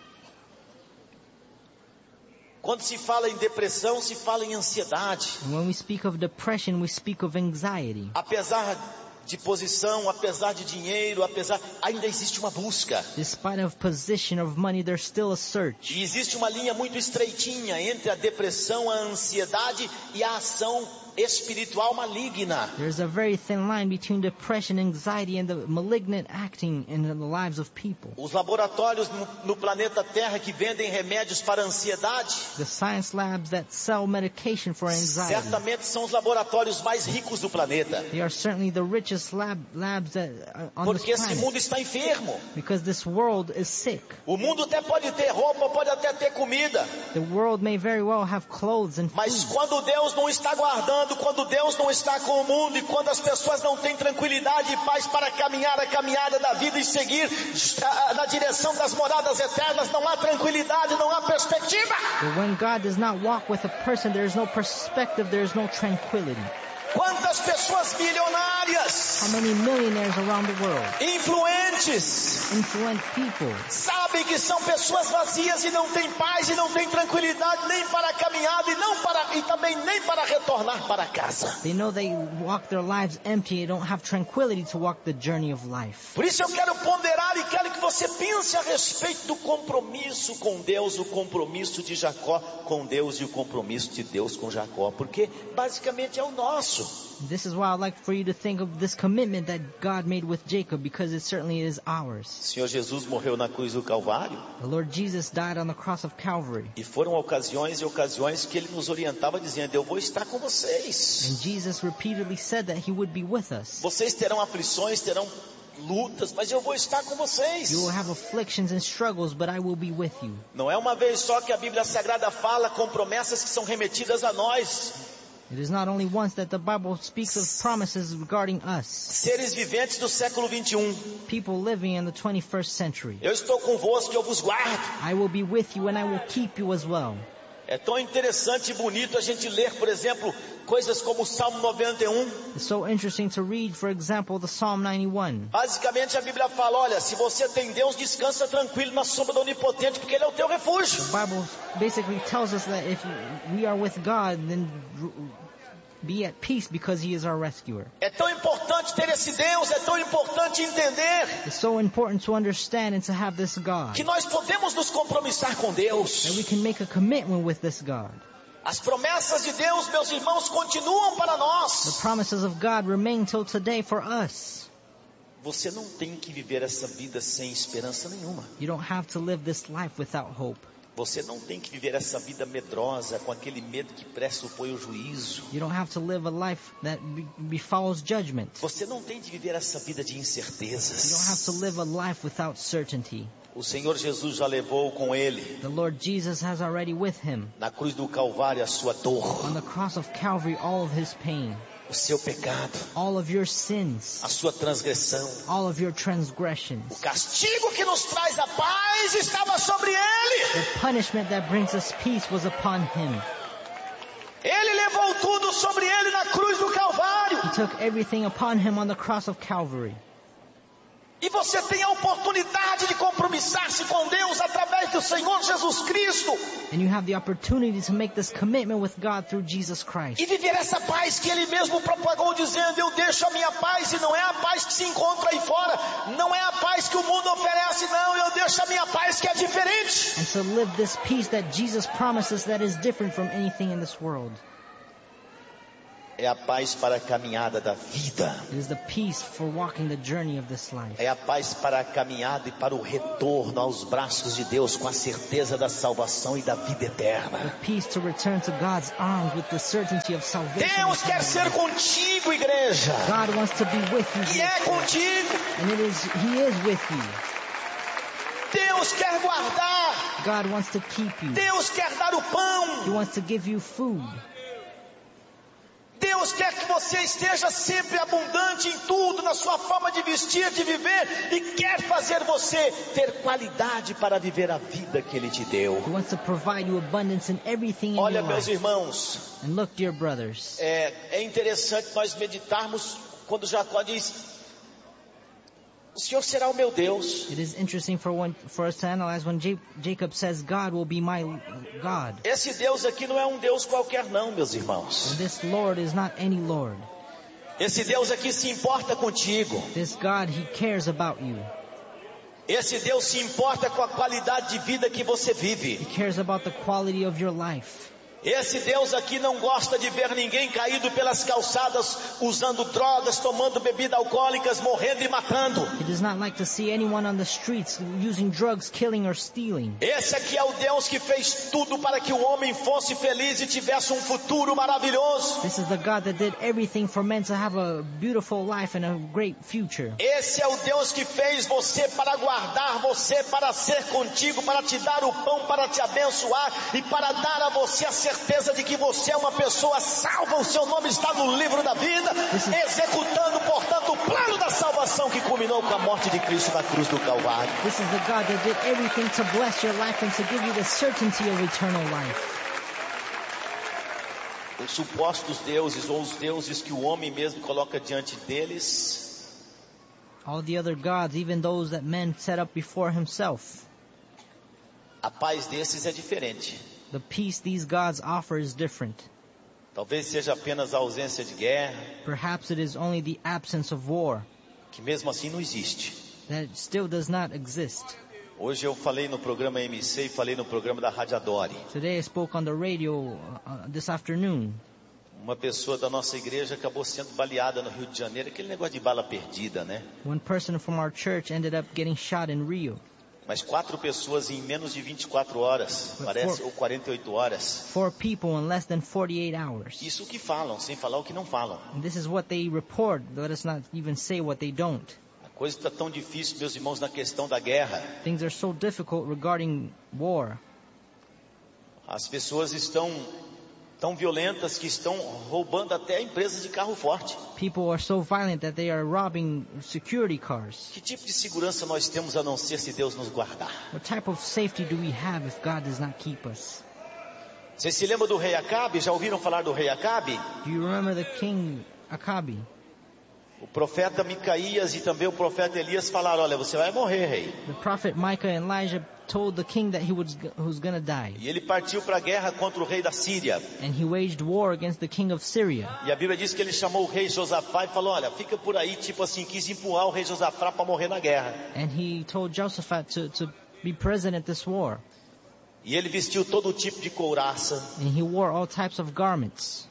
Quando se fala em depressão, se fala em ansiedade. And when we speak of depression, we speak of anxiety. Apesar de posição, apesar de dinheiro, ainda existe uma busca. Despite of position of money, there's still a search. E existe uma linha muito estreitinha entre a depressão, a ansiedade e a ação espiritual maligna. There's a very thin line between depression, anxiety, and the malignant acting in the lives of people. Os laboratórios no planeta Terra que vendem remédios para a ansiedade, the science labs that sell medication for anxiety, certamente são os laboratórios mais ricos do planeta. They are certainly the richest labs that on Porque this esse planet. mundo está enfermo. Because this world is sick. O mundo até pode ter roupa, pode até ter comida. The world may very well have clothes and Mas food. quando Deus não está guardando, quando Deus não está com o mundo e quando as pessoas não têm tranquilidade e paz para caminhar a caminhada da vida e seguir na direção das moradas eternas, não há tranquilidade, não há perspectiva. But when God does not walk with a person, there is no perspective, there is no tranquility. Quantas pessoas milionárias, How many millionaires around the world, influentes, influent people, sabem que são pessoas vazias e não têm paz e não têm tranquilidade nem para a caminhada e também nem para retornar para casa. they know they walk their lives empty, they don't have tranquility to walk the journey of life. Por isso eu quero ponderar e quero que você pense a respeito do compromisso com Deus, o compromisso de Jacó com Deus e o compromisso de Deus com Jacó, porque basicamente é o nosso. This is why I'd like for you to think of this commitment that God made with Jacob, because it certainly is ours. O Senhor Jesus morreu na cruz do Calvário. The Lord Jesus died on the cross of Calvary. E foram ocasiões e ocasiões que Ele nos orientava dizendo, eu vou estar com vocês. And Jesus repeatedly said that He would be with us. Vocês terão aflições, terão lutas, mas eu vou estar com vocês. You will have afflictions and struggles, but I will be with you. Não é uma vez só que a Bíblia Sagrada fala com promessas que são remetidas a nós. It is not only once that the Bible speaks of promises regarding us, Seres viventes do século 21. people living in the 21st century. Eu estou convosco, eu vos guardo. I will be with you and I will keep you as well. É tão interessante e bonito a gente ler, por exemplo, coisas como o Salmo 91. It's so interesting to read, for example, the Psalm 91. Basicamente a Bíblia fala, olha, se você tem Deus, descansa tranquilo na sombra do Onipotente, porque Ele é o teu refúgio. The Bible basically tells us that if we are with God, then be at peace because He is our rescuer. É tão importante ter esse Deus, é tão importante entender It's so important to understand and to have this God, que nós podemos nos compromissar com Deus. that we can make a commitment with this God. As promessas de Deus, meus irmãos, continuam para The nós. promises of God remain till today for us. Você não tem que viver essa vida sem esperança nenhuma. You don't have to live this life without hope. Você não tem que viver essa vida medrosa, com aquele medo que pressupõe o juízo. You don't have to live a life that befalls judgment. Você não tem que viver essa vida de You don't have incertezas. to live a life without certainty. O Senhor Jesus já levou com Ele, The Lord Jesus has already with Him, na cruz do Calvário, a sua dor, on the cross of Calvary, all of His pain, o seu pecado, all of your sins, a sua transgressão. all of your O transgressions. castigo que nos traz a paz estava sobre Ele. The punishment that brings us peace was upon Him. Ele levou tudo sobre Ele na cruz do Calvário. He took everything upon Him on the cross of Calvary. E você tem a oportunidade de compromissar-se com Deus através do Senhor Jesus Cristo. And you have the opportunity to make this commitment with God through Jesus Christ. E viver essa paz que Ele mesmo propagou dizendo, eu deixo a minha paz, e não é a paz que se encontra aí fora, não é a paz que o mundo oferece, não, eu deixo a minha paz que é diferente. And to live this peace that Jesus promises that is different from anything in this world. É a paz para a caminhada da vida. It is the peace for walking the journey of this life. É a paz para a caminhada e para o retorno aos braços de Deus com a certeza da salvação e da vida eterna. The peace to return to God's arms with the certainty of salvation. Deus quer ser contigo, igreja. God wants to be with you. E é contigo. And He is with you. Deus quer guardar. God wants to keep you. Deus quer dar o He pão. wants to give you food. Deus quer que você esteja sempre abundante em tudo, na sua forma de vestir, de viver, e quer fazer você ter qualidade para viver a vida que Ele te deu. He wants to provide you abundance in everything in Olha, your meus life. irmãos, And look, dear brothers, é interessante nós meditarmos quando Jacó diz: o Senhor será o meu Deus. it is interesting for us to analyze when Jacob says, God will be my God. Esse Deus aqui não é um Deus qualquer não, meus irmãos. And this Lord is not any Lord. Esse Deus aqui se importa contigo. This God, He cares about you. Esse Deus se importa com a qualidade de vida que você vive. He cares about the quality of your life. Esse Deus aqui não gosta de ver ninguém caído pelas calçadas, usando drogas, tomando bebidas alcoólicas, morrendo e matando. He does not like to see anyone on the streets using drugs, killing or stealing. Esse aqui é o Deus que fez tudo para que o homem fosse feliz e tivesse um futuro maravilhoso. This is the God that did everything for men to have a beautiful life and a great future. Esse é o Deus que fez você para guardar você, para ser contigo, para te dar o pão, para te abençoar e para dar a você a certeza de que você é uma pessoa salva. O seu nome está no livro da vida, executando, portanto, o plano da salvação que culminou com a morte de Cristo na cruz do Calvário. This is the God that did everything to bless your life and to give you the certainty of eternal life. Os supostos deuses, ou os deuses que o homem mesmo coloca diante deles, All the other gods, even those that men set up before himself. a paz desses é diferente. The peace these gods offer is different. Talvez seja apenas a ausência de guerra, Perhaps it is only the absence of war que mesmo assim não existe. that still does not exist. Hoje eu falei no programa MC e falei no programa da Rádio Adore. Today I spoke on the radio this afternoon. Uma pessoa da nossa igreja acabou sendo baleada no Rio de Janeiro, aquele negócio de bala perdida, né? One person from our church ended up getting shot in Rio. Mas 4 pessoas em menos de 24 horas, parece, ou 48 horas. 4 people in less than 48 hours. Isso que falam, sem falar o que não falam. And this is what they report. Let us not even say what they don't. A coisa está tão difícil, meus irmãos, na questão da guerra. Things are so difficult regarding war. As pessoas estão tão violentas que estão roubando até empresas de carro forte. People are so violent that they are robbing security cars. Que tipo de segurança nós temos a não ser se Deus nos guardar? What type of safety do we have if God does not keep us? Vocês se lembram do rei Acabe? Já ouviram falar do rei Acabe? Do you remember the king Acabe? O profeta Micaías e também o profeta Elias falaram: olha, você vai morrer, rei. The prophet Micah and Elijah told the king that he was going to die. E ele partiu para a guerra contra o rei da Síria. And he waged war against the king of Syria. E a Bíblia diz que ele chamou o rei Josafá e falou: olha, fica por aí, tipo assim, quis empurrar o rei Josafá para morrer na guerra. And he told Josaphat to be present at this war. E ele vestiu todo tipo de couraça, And he wore all types of garments.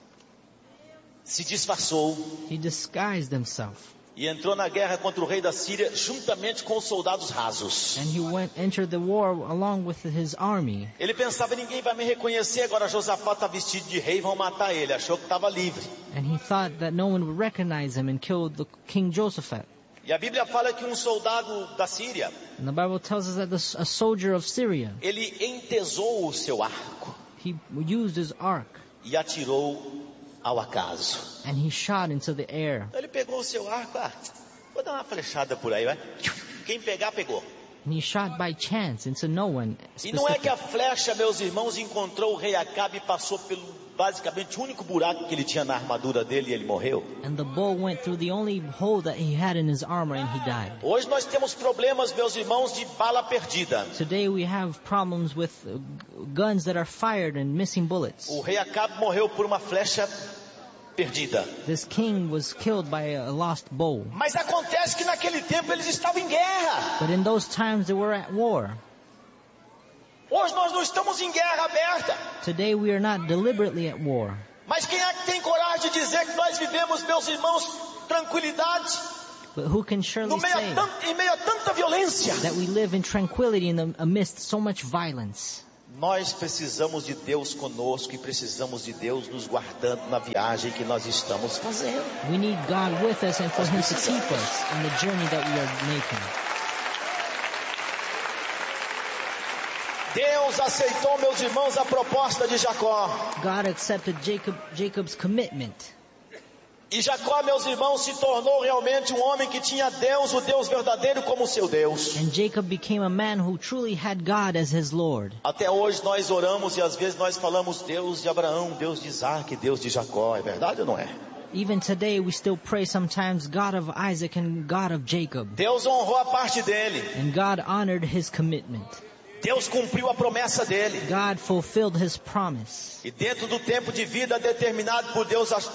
se disfarçou He disguised himself. e entrou na guerra contra o rei da Síria juntamente com os soldados rasos. And he entered the war along with his army. Ele pensava: ninguém vai me reconhecer, agora Josafá está vestido de rei, vão matar ele. Achou que estava livre. And he thought that no one would recognize him and killed the King Josaphat. E a Bíblia fala que um soldado da Síria, And the Bible tells us that a soldier of Syria, ele entesou o seu arco he used his ark e atirou ao acaso. and he shot into the air. Então ele pegou o seu arco, vou dar uma flechada por aí, vai. Quem pegar, pegou. And he shot by chance into no one E não é que specific. a flecha, meus irmãos, encontrou o rei Acabe e passou pelo basicamente o único buraco que ele tinha na armadura dele e ele morreu. And the bow went through the only hole that he had in his armor and he died. Hoje nós temos problemas, meus irmãos, de bala perdida. Today we have problems with guns that are fired and missing bullets. O rei Acabe morreu por uma flecha perdida. This king was killed by a lost bow. Mas acontece que naquele tempo eles estavam em guerra. But in those times they were at war. Hoje nós não estamos em guerra aberta. Today we are not deliberately at war. Mas quem é que tem coragem de dizer que nós vivemos, meus irmãos, tranquilidade? But who can surely say Em meio a tanta violência? that we live in tranquility amidst so much violence? Nós precisamos de Deus conosco e precisamos de Deus nos guardando na viagem que nós estamos fazendo. We need God with us and for Him to keep us in the journey that we are making. Deus aceitou, meus irmãos, a proposta de Jacó. God accepted Jacob's commitment. E Jacó, meus irmãos, se tornou realmente um homem que tinha Deus, o Deus verdadeiro, como seu Deus. And Jacob became a man who truly had God as his Lord. Até hoje nós oramos e às vezes nós falamos Deus de Abraão, Deus de Isaac, Deus de Jacó. É verdade ou não é? Even today we still pray sometimes God of Isaac and God of Jacob. Deus honrou a parte dele. And God honored his commitment. Deus cumpriu a promessa dele. God fulfilled his promise. E dentro do tempo de vida determinado por Deus a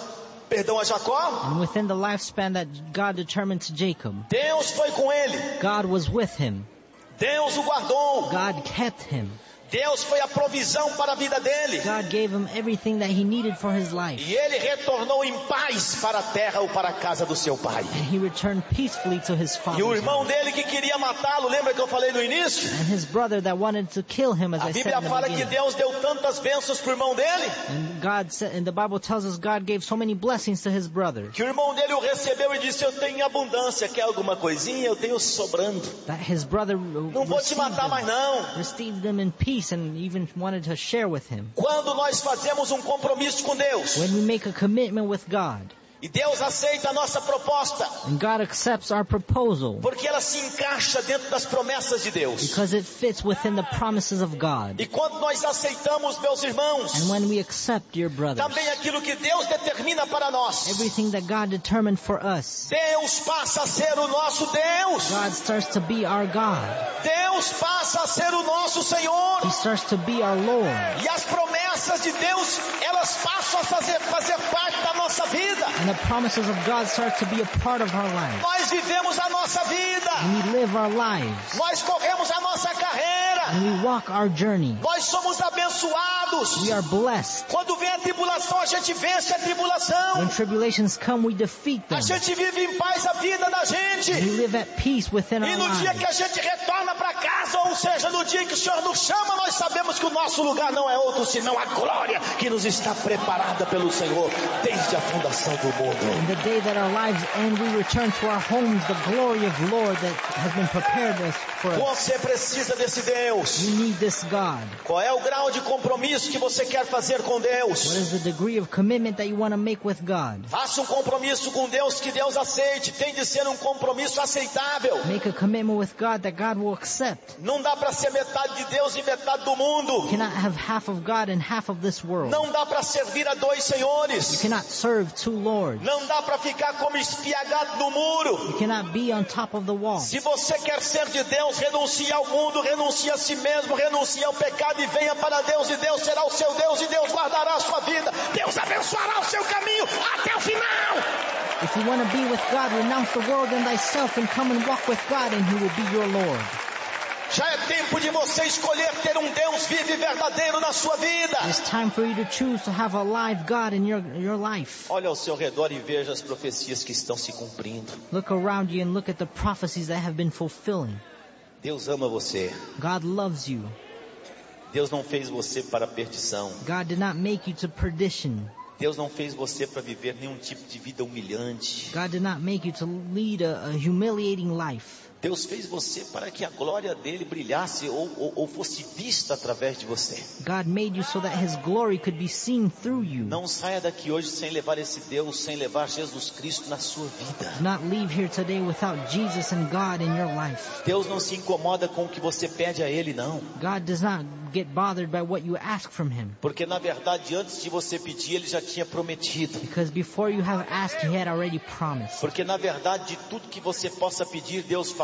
Jacó, and within the lifespan that God determined to Jacob, Deus foi com ele. God was with him. Deus o guardou. God kept him. Deus foi a provisão para a vida dele. God gave him everything that he needed for his life. E ele retornou em paz para a terra ou para a casa do seu pai. And he returned peacefully to his father's E o irmão house. dele que queria matá-lo, lembra que eu falei no início? And his brother that wanted to kill him, as A I said Bíblia in the fala que beginning. Deus deu tantas bênçãos para o irmão dele, And God said, and the Bible tells us God gave so many blessings to his brother, que o irmão dele o recebeu e disse: eu tenho abundância, quer alguma coisinha? Eu tenho sobrando. that his brother Não vou te matar mais não. received them in peace and even wanted to share with him. Quando nós fazemos um compromisso com Deus, When we make a commitment with God, e Deus aceita a nossa proposta, and God accepts our proposal, porque ela se encaixa dentro das promessas de Deus. because it fits within the promises of God. E quando nós aceitamos, meus irmãos, And when we accept, dear brothers, também aquilo que Deus determina para nós, everything that God determined for us, Deus passa a ser o nosso Deus. God starts to be our God. Deus passa a ser o nosso Senhor. He starts to be our Lord. E as promessas de Deus, elas passam a fazer parte da nossa vida. And the promises of God start to be a part of our life. Nós vivemos a nossa vida. And we live our lives. Nós corremos a nossa carreira. And we walk our journey. Nós somos abençoados. We are blessed. Quando vem a tribulação, a gente vence a tribulação. When tribulations come, we defeat them. A gente vive em paz a vida da gente. We live at peace within E our no dia que lives. a gente retorna para casa, ou seja, no dia que o Senhor nos chama, nós sabemos que o nosso lugar não é outro senão a glória que nos está preparada pelo Senhor desde a fundação do mundo. In the day that our lives end, we return to our homes, the glory of Lord that has been prepared for us. Você precisa desse Deus. We need this God. Qual é o grau de compromisso que você quer fazer com Deus? What is the degree of commitment that you want to make with God? Faça um compromisso com Deus que Deus aceite. Tem de ser um compromisso aceitável. Make a commitment with God that God will accept. Não dá para ser metade de Deus e metade do mundo. You cannot have half of God and half of this world. Não dá para servir a dois senhores. You cannot serve two lords. Não dá para ficar como espiagado no muro. You cannot be on top of the wall. Se você quer ser de Deus, renuncie ao mundo, renuncie a si mesmo, renuncie ao pecado e venha para Deus, e Deus será o seu Deus, e Deus guardará a sua vida. Deus abençoará o seu caminho até o final. If you want to be with God, renounce the world and thyself and come and walk with God, and He will be your Lord. Já é tempo de você escolher ter um Deus vivo e verdadeiro na sua vida. It's time for you to choose to have a live God in your life. Olha ao seu redor e veja as profecias que estão se cumprindo. Look around you and look at the prophecies that have been fulfilling. Deus ama você. God loves you. Deus não fez você para a perdição. God did not make you to perdition. Deus não fez você para viver nenhum tipo de vida humilhante. God did not make you to lead a humiliating life. Deus fez você para que a glória dele brilhasse ou fosse vista através de você. God made you so that His glory could be seen through you. Não saia daqui hoje sem levar esse Deus, sem levar Jesus Cristo na sua vida. Do not leave here today without Jesus and God in your life. Deus não se incomoda com o que você pede a Ele, não. God does not get bothered by what you ask from Him. Porque na verdade, antes de você pedir, Ele já tinha prometido. Because before you have asked, He had already promised. Porque na verdade, de tudo que você possa pedir, Deus fará.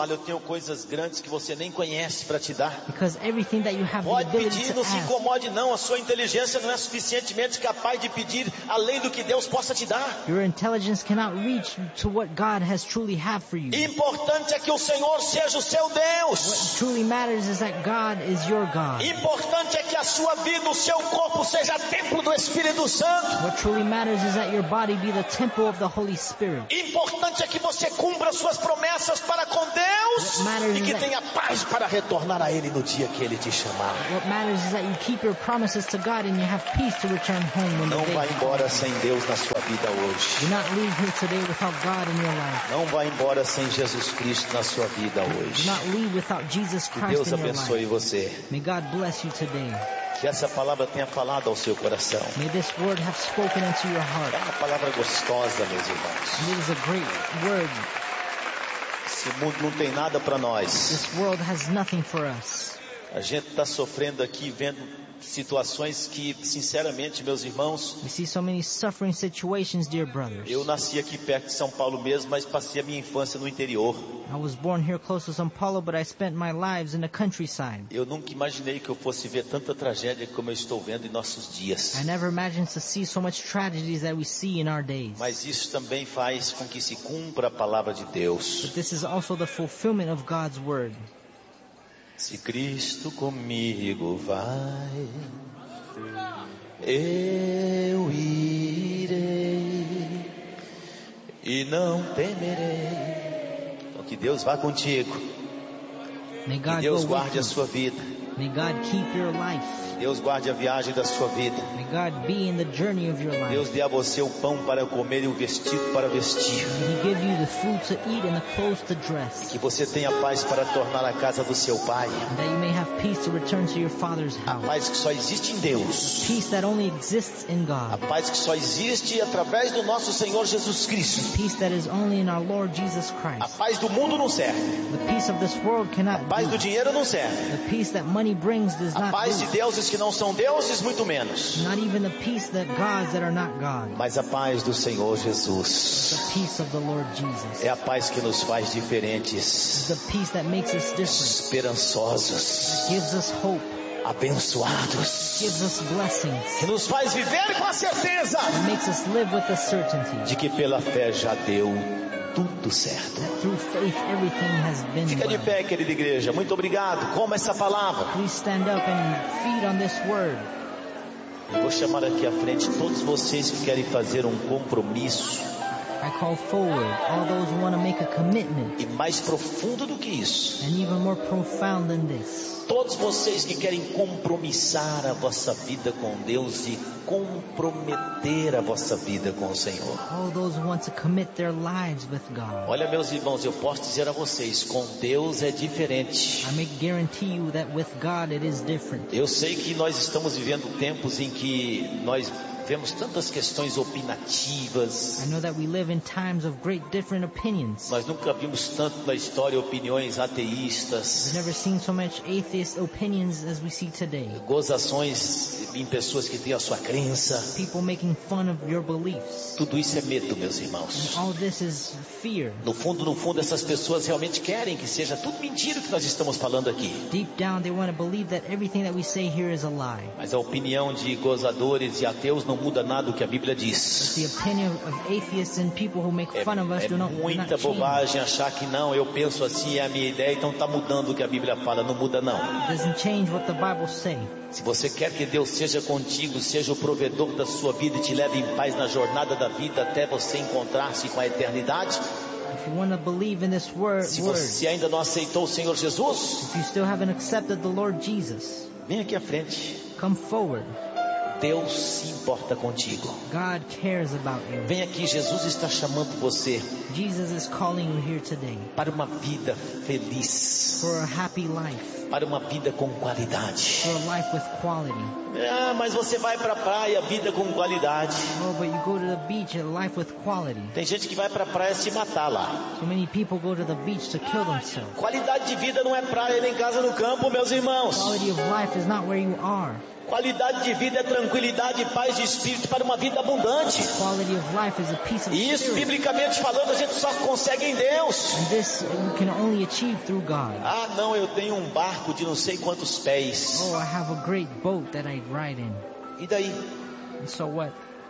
fala, eu tenho coisas grandes que você nem conhece para te dar. Because everything that you have the Pode ability pedir, to não se ask. incomode não, a sua inteligência não é suficientemente capaz de pedir além do que Deus possa te dar. Your intelligence cannot reach to what God has truly have for you. Importante é que o Senhor seja o seu Deus. What truly matters is that God is your God. Importante é que a sua vida, o seu corpo seja templo do Espírito Santo. What truly matters is that your body be the temple of the Holy Spirit. Importante é que você cumpra suas promessas para com Deus e que tenha paz para retornar a Ele no dia que Ele te chamar. What matters is that you keep your promises to God and you have peace to return home when the Não day vá comes. embora sem Deus na sua vida Do hoje. not leave here today without God in your life. Não vá embora sem Jesus Cristo na sua vida Do hoje. not leave without Jesus Que Christ Deus in your abençoe life. você. May God bless you today. Que essa palavra tenha falado ao seu coração. May this word have spoken into your É heart. uma palavra gostosa, meus irmãos. And it is a great word. Esse mundo não tem nada para nós. This world has nothing for us. A gente está sofrendo aqui, vendo situações que, sinceramente, meus irmãos, We see so many suffering situations, dear brothers. eu nasci aqui perto de São Paulo mesmo, mas passei a minha infância no interior. I was born here close to São Paulo, but I spent my lives in the countryside. Eu nunca imaginei que eu fosse ver tanta tragédia como eu estou vendo em nossos dias. I never imagined to see so much tragedies that we see in our days. Mas isso também faz com que se cumpra a palavra de Deus. But this is also the fulfillment of God's word. Se Cristo comigo vai, eu irei e não temerei. Então que Deus vá contigo. May Que God Deus go guarde a with you. sua vida. May God keep your life. Deus guarde a viagem da sua vida. May God be in the journey of your Deus life. dê a você o pão para comer e o vestido para vestir. May He give you the food to eat and the clothes to dress. Que você tenha paz para tornar a casa do seu pai. And that you may have peace to return to your Father's A house. paz que só existe em Deus. Peace that only exists in A God. paz que só existe através do nosso Senhor Jesus Cristo. Peace that is only in our Lord Jesus A Christ. paz do mundo não serve. The peace of this world A cannot paz do do. dinheiro não serve. The peace that money brings does A not paz de do. deuses que não são deuses, muito menos. Not even the peace that gods that are not God. Mas a paz do Senhor Jesus The peace of the Lord Jesus. é a paz que nos faz diferentes, The peace that makes us different. esperançosos, Gives us hope. abençoados, Gives us blessings. que nos faz viver com a certeza It makes us live with the certainty de que pela fé já deu tudo certo. that through faith everything has been Fica de well. pé, querida igreja. Muito obrigado. Coma essa palavra. Please stand up and feed on this word. Eu vou chamar aqui à frente todos vocês que querem fazer um compromisso. I call forward all those who want to make a commitment, E mais profundo do que isso, and even more profound than this. todos vocês que querem compromissar a vossa vida com Deus e comprometer a vossa vida com o Senhor. All those who want to commit their lives with God. Olha, meus irmãos, eu posso dizer a vocês, com Deus é diferente. I may guarantee you that with God it is different. Eu sei que nós estamos vivendo tempos em que nós vemos tantas questões opinativas. I know that we live in times of great different opinions. Nós nunca vimos tanto na história opiniões ateístas, We've never seen so much atheist opinions as we see today. gozações em pessoas que têm a sua crença. People making fun of your beliefs. Tudo isso é medo, meus irmãos. All this is fear. No fundo, essas pessoas realmente querem que seja tudo mentira o que nós estamos falando aqui. Deep down they want to believe that everything that we say here is a lie. Mas a opinião de gozadores e ateus não muda nada do que a Bíblia diz. The opinion of atheists and people who make fun of us É do not muita change. bobagem achar que não, eu penso assim, é a minha ideia, então está mudando o que a Bíblia fala. Não muda não. It doesn't change what the Bible say. Se você quer que Deus seja contigo, seja o provedor da sua vida e te leve em paz na jornada da vida até você encontrar-se com a eternidade, If you want to believe in this word, se você ainda não aceitou o Senhor Jesus, if you still haven't accepted the Lord Jesus, vem aqui à frente. come forward. Deus se importa contigo. God cares about you. Vem aqui, Jesus está chamando você Jesus is calling you here today para uma vida feliz. for a happy life. para uma vida com qualidade. For a life with quality. Mas você vai para a praia, vida com qualidade. Oh, but you go to the beach, a life with quality. Tem gente que vai para a praia se matar lá. So many people go to the beach to kill themselves. Qualidade de vida não é praia nem casa no campo, meus irmãos. Quality of life is not where you are. Qualidade de vida é tranquilidade e paz de espírito para uma vida abundante. Quality of life is a peace of E isso, spirit. biblicamente falando, a gente só consegue em Deus. And this you can only achieve through God. Não, eu tenho um barco de não sei quantos pés. Oh, I have a great boat that I ride in. E daí? And so what?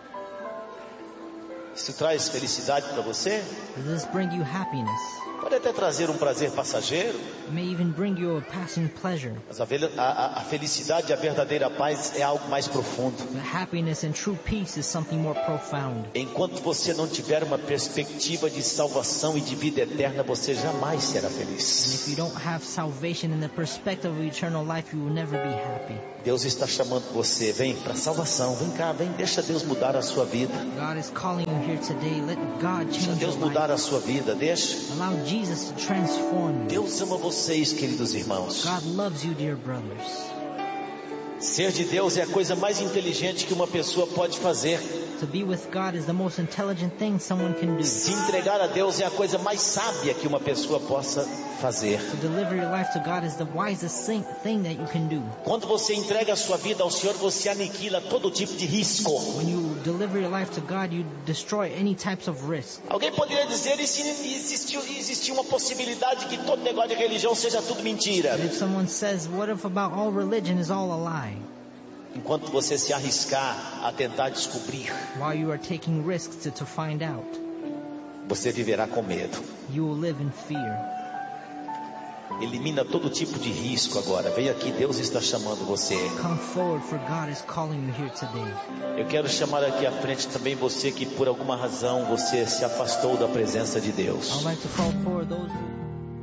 Isso traz felicidade para você? Does this bring you happiness? Pode até trazer um prazer passageiro. It may even bring you a passing pleasure. Mas a felicidade e a verdadeira paz é algo mais profundo. But happiness and true peace is something more profound. Enquanto você não tiver uma perspectiva de salvação e de vida eterna, você jamais será And feliz. if you don't have salvation and the perspective of eternal life, you will never be happy. Deus está chamando você, vem para a salvação, vem cá, vem, deixa Deus mudar a sua vida. God is calling you here today. Let God Deixa change Deus your mudar life. a sua vida, deixa. Allow Jesus to transform you. Deus ama vocês, queridos irmãos. God loves you, dear brothers. Ser de Deus é a coisa mais inteligente que uma pessoa pode fazer. To be with God is the most intelligent thing someone can do. Se entregar a Deus é a coisa mais sábia que uma pessoa possa fazer. To deliver your life to God is the wisest thing that you can do. Quando você entrega a sua vida ao Senhor, você aniquila todo tipo de risco. When you deliver your life to God, you destroy any types of risk. Alguém poderia dizer, e se existir uma possibilidade que todo negócio de religião seja tudo mentira? But if someone says, what if about all religion is all a lie? Enquanto você se arriscar a tentar descobrir, While you are taking risks to find out, você viverá com medo. you will live in fear. Elimina todo tipo de risco agora. Vem aqui, Deus está chamando você. Come forward, for God is calling you here today. Eu quero chamar aqui à frente também você que por alguma razão você se afastou da presença de Deus. I would like to call forward those who...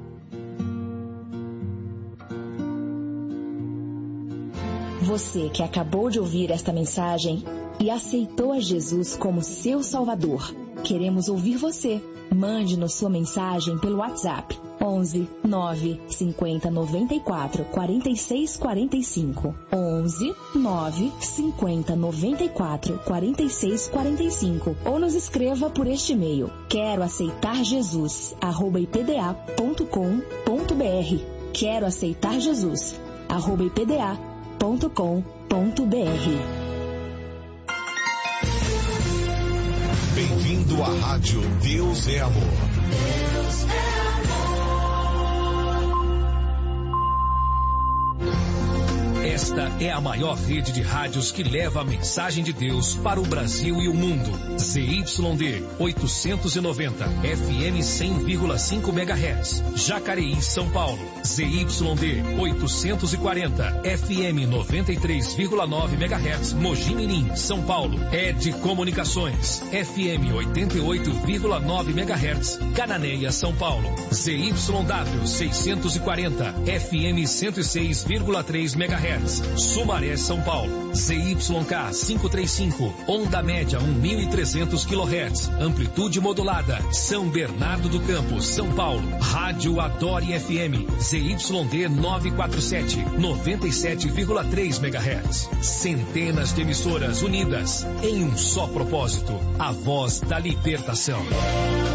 Você que acabou de ouvir esta mensagem e aceitou a Jesus como seu Salvador. Queremos ouvir você. Mande-nos sua mensagem pelo WhatsApp 11 9 50 94 46 45. 11 9 50 94 46 45. Ou nos escreva por este e-mail: quero aceitar Jesus @ipda.com.br. Quero aceitar Jesus @ipda.com.br. Bem-vindo à Rádio Deus é Amor. Esta é a maior rede de rádios que leva a mensagem de Deus para o Brasil e o mundo. ZYD 890, FM 100,5 MHz. Jacareí, São Paulo. ZYD 840, FM 93,9 MHz. Mogi Mirim, São Paulo. ED Comunicações, FM 88,9 MHz. Cananéia, São Paulo. ZYW 640, FM 106,3 MHz. Sumaré, São Paulo. ZYK 535, onda média 1.300 kHz, amplitude modulada. São Bernardo do Campo, São Paulo. Rádio Adore FM, ZYD 947, 97,3 MHz. Centenas de emissoras unidas em um só propósito: a voz da libertação.